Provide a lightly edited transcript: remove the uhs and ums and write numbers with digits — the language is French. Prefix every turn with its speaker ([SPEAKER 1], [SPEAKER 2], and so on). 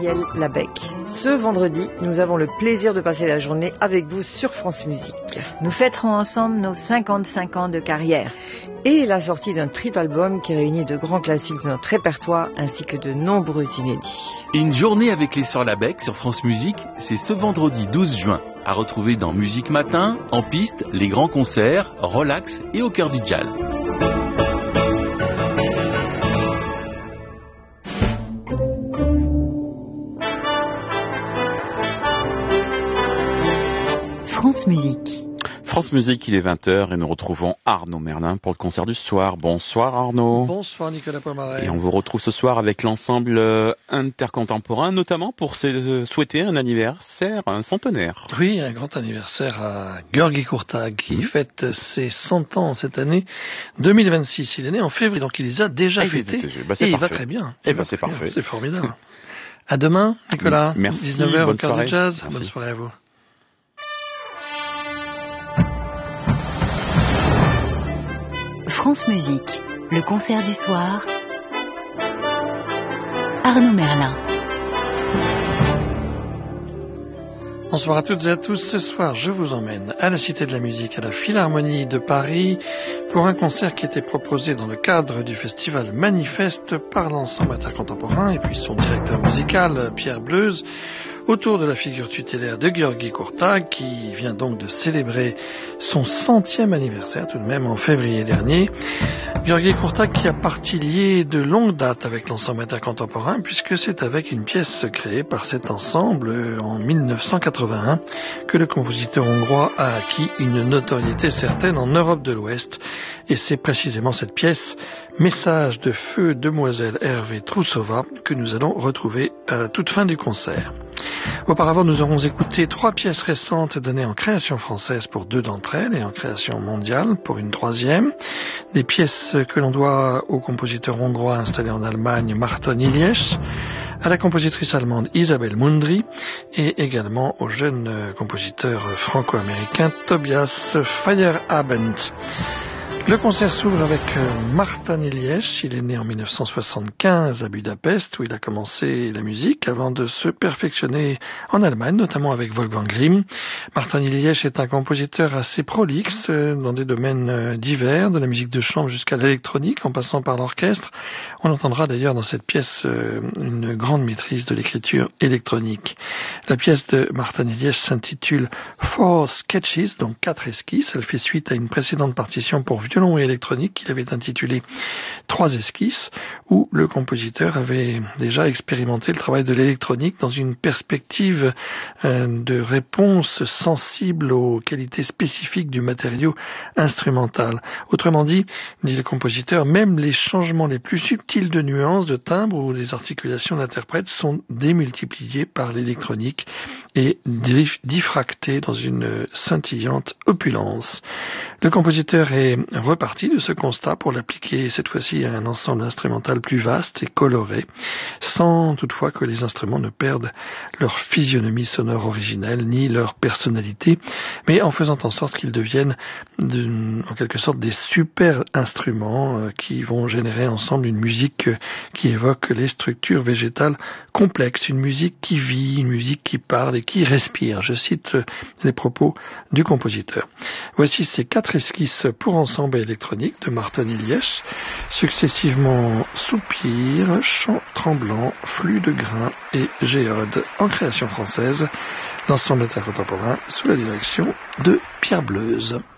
[SPEAKER 1] Muriel Labec. Ce vendredi, nous avons le plaisir de passer la journée avec vous sur France Musique.
[SPEAKER 2] Nous fêterons ensemble nos 55 ans de carrière.
[SPEAKER 1] Et la sortie d'un triple album qui réunit de grands classiques de notre répertoire ainsi que de nombreux inédits.
[SPEAKER 3] Une journée avec les Sœurs Labec sur France Musique, c'est ce vendredi 12 juin. À retrouver dans Musique Matin, en piste, les grands concerts, relax et au cœur du jazz.
[SPEAKER 2] France Musique.
[SPEAKER 4] France Musique, il est 20h et nous retrouvons Arnaud Merlin pour le concert du soir. Bonsoir Arnaud.
[SPEAKER 5] Bonsoir Nicolas Pomaret.
[SPEAKER 4] Et on vous retrouve ce soir avec l'ensemble intercontemporain, notamment pour souhaiter un anniversaire, un centenaire.
[SPEAKER 5] Oui, un grand anniversaire à György Kurtág qui fête ses 100 ans cette année 2026. Il est né en février, donc il les a déjà fêtés. Et il va très bien.
[SPEAKER 4] C'est parfait.
[SPEAKER 5] C'est formidable. À demain, Nicolas.
[SPEAKER 4] Merci.
[SPEAKER 5] 19h au cœur
[SPEAKER 4] soirée.
[SPEAKER 5] du jazz.
[SPEAKER 4] Merci.
[SPEAKER 5] Bonne soirée à vous.
[SPEAKER 2] France Musique, le concert du soir. Arnaud Merlin.
[SPEAKER 5] Bonsoir à toutes et à tous. Ce soir, je vous emmène à la Cité de la Musique, à la Philharmonie de Paris, pour un concert qui était proposé dans le cadre du festival Manifeste par l'ensemble intercontemporain et puis son directeur musical, Pierre Bleuze, autour de la figure tutélaire de György Kurtág, qui vient donc de célébrer son 100e anniversaire, tout de même en février dernier. György Kurtág qui a partie liée de longue date avec l'ensemble intercontemporain, puisque c'est avec une pièce créée par cet ensemble en 1981 que le compositeur hongrois a acquis une notoriété certaine en Europe de l'Ouest. Et c'est précisément cette pièce, Message de feu demoiselle Hervé Troussova, que nous allons retrouver à la toute fin du concert. Auparavant, nous aurons écouté 3 pièces récentes données en création française pour 2 d'entre elles et en création mondiale pour une 3e. Des pièces que l'on doit au compositeur hongrois installé en Allemagne, Márton Ilyes, à la compositrice allemande Isabelle Mundry et également au jeune compositeur franco-américain Tobias Feyerabend. Le concert s'ouvre avec Márton Ilyes. Il est né en 1975 à Budapest, où il a commencé la musique avant de se perfectionner en Allemagne, notamment avec Wolfgang Grimm. Márton Ilyes est un compositeur assez prolixe dans des domaines divers, de la musique de chambre jusqu'à l'électronique, en passant par l'orchestre. On entendra d'ailleurs dans cette pièce une grande maîtrise de l'écriture électronique. La pièce de Márton Ilyes s'intitule Four Sketches, donc 4 esquisses. Elle fait suite à une précédente partition pour violon et électronique qu'il avait intitulé 3 esquisses, où le compositeur avait déjà expérimenté le travail de l'électronique dans une perspective de réponse sensible aux qualités spécifiques du matériau instrumental. Autrement dit le compositeur, même les changements les plus subtils de nuances, de timbre ou les articulations d'interprètes sont démultipliés par l'électronique et diffractés dans une scintillante opulence. Le compositeur est reparti de ce constat pour l'appliquer cette fois-ci à un ensemble instrumental plus vaste et coloré, sans toutefois que les instruments ne perdent leur physionomie sonore originelle ni leur personnalité, mais en faisant en sorte qu'ils deviennent en quelque sorte des super instruments qui vont générer ensemble une musique qui évoque les structures végétales complexes, une musique qui vit, une musique qui parle et qui respire. Je cite les propos du compositeur. Voici ces 4 esquisses pour ensemble électronique de Márton Ilyes, successivement soupir, chant tremblant, flux de grains et géode en création française, l'ensemble intercontemporain sous la direction de Pierre Bleuze.